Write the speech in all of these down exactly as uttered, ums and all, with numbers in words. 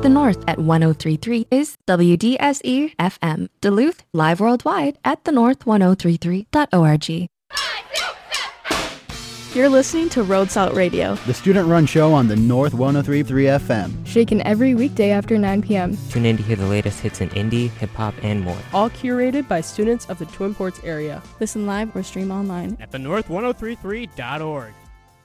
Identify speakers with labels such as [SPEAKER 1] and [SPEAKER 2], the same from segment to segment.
[SPEAKER 1] The North at one oh three point three is W D S E F M. Duluth, live worldwide at the north ten thirty-three dot org.
[SPEAKER 2] You're listening to Road Salt Radio,
[SPEAKER 3] the student-run show on the North one oh three point three F M.
[SPEAKER 2] shaken every weekday after nine p.m.
[SPEAKER 4] Tune in to hear the latest hits in indie, hip-hop, and more.
[SPEAKER 5] All curated by students of the Twin Ports area.
[SPEAKER 2] Listen live or stream online
[SPEAKER 6] at the north ten thirty-three dot org.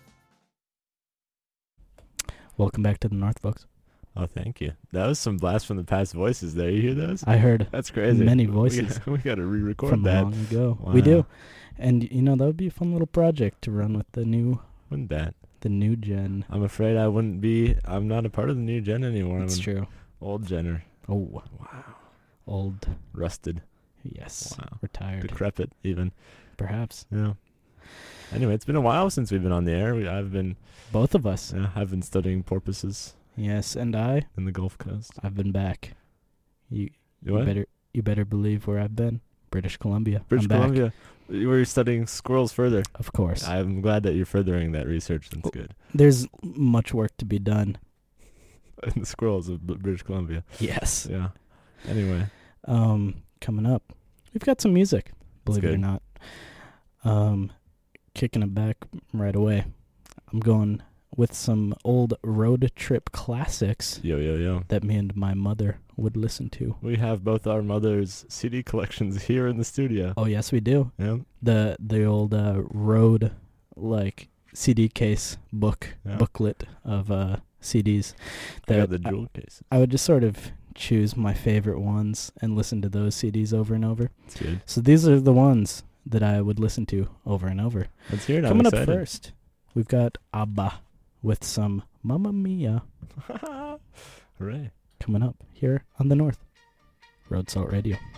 [SPEAKER 7] Welcome back to the North, folks.
[SPEAKER 8] Oh, thank you. That was some blast from the past voices there. You hear those?
[SPEAKER 7] I heard
[SPEAKER 8] That's crazy.
[SPEAKER 7] many
[SPEAKER 8] We
[SPEAKER 7] voices
[SPEAKER 8] got, we got to re-record
[SPEAKER 7] from
[SPEAKER 8] that.
[SPEAKER 7] long ago.
[SPEAKER 8] Wow.
[SPEAKER 7] We do. And, you know, that would be a fun little project to run with the new
[SPEAKER 8] Wouldn't that?
[SPEAKER 7] the new gen.
[SPEAKER 8] I'm afraid I wouldn't be. I'm not a part of the new gen anymore.
[SPEAKER 7] It's
[SPEAKER 8] I'm
[SPEAKER 7] true.
[SPEAKER 8] an old Jenner.
[SPEAKER 7] Oh,
[SPEAKER 8] Wow.
[SPEAKER 7] old.
[SPEAKER 8] Rusted.
[SPEAKER 7] Yes.
[SPEAKER 8] Wow.
[SPEAKER 7] Retired.
[SPEAKER 8] Decrepit, even.
[SPEAKER 7] Perhaps.
[SPEAKER 8] Yeah. Anyway, it's been a while since we've been on the air. We, I've been.
[SPEAKER 7] Both of us.
[SPEAKER 8] Yeah, I've been studying porpoises
[SPEAKER 7] Yes, and I,
[SPEAKER 8] in the Gulf Coast.
[SPEAKER 7] I've been back. You, you
[SPEAKER 8] What?
[SPEAKER 7] better you better believe where I've been. British Columbia.
[SPEAKER 8] British
[SPEAKER 7] I'm back.
[SPEAKER 8] Columbia. You were studying squirrels further.
[SPEAKER 7] Of course.
[SPEAKER 8] I'm glad that you're furthering that research. That's good.
[SPEAKER 7] There's much work to be done.
[SPEAKER 8] The squirrels of B- British Columbia.
[SPEAKER 7] Yes.
[SPEAKER 8] Yeah. Anyway.
[SPEAKER 7] Um, coming up, we've got some music, believe it or
[SPEAKER 8] good.
[SPEAKER 7] not. Um, kicking it back right away. I'm going with some old road trip classics
[SPEAKER 8] Yo, yo, yo.
[SPEAKER 7] that me and my mother would listen to.
[SPEAKER 8] We have both our mother's C D collections here in the studio.
[SPEAKER 7] Oh, yes, we do.
[SPEAKER 8] Yeah.
[SPEAKER 7] The the old uh, road, like, C D case book,
[SPEAKER 8] Yeah.
[SPEAKER 7] booklet of uh, C Ds.
[SPEAKER 8] They
[SPEAKER 7] That
[SPEAKER 8] got the
[SPEAKER 7] I-
[SPEAKER 8] jewel cases.
[SPEAKER 7] I would just sort of choose my favorite ones and listen to those C Ds over and over.
[SPEAKER 8] That's good.
[SPEAKER 7] So these are the ones that I would listen to over and over.
[SPEAKER 8] Let's hear it. I'm
[SPEAKER 7] Coming up
[SPEAKER 8] excited.
[SPEAKER 7] first, we've got ABBA with some Mamma Mia.
[SPEAKER 8] Hooray.
[SPEAKER 7] Coming up here on the North Road Salt Radio.